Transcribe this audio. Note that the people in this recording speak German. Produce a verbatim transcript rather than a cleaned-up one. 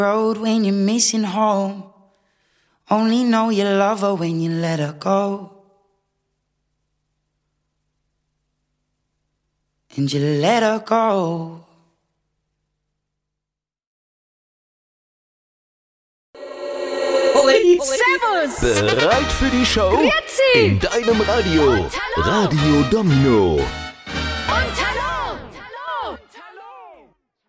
Road when you're missing home. Only know you love her when you let her go. And you let her go. Servus! Bereit für die Show? Grüezi! In deinem Radio. Und hallo! Radio Domino. Und hallo!